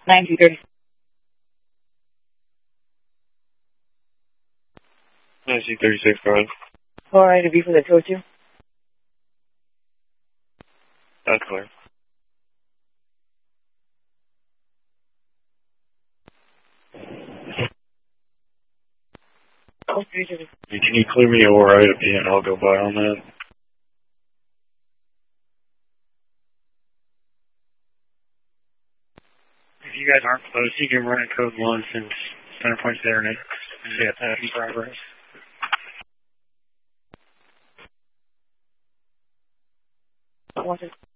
9230. 9236, go ahead. Alright, to be for the 202. That's clear. Oh, can you clear me a right up here and I'll go by on that? If you guys aren't close, you can run a code 1 since center point's there and it's in progress. I want to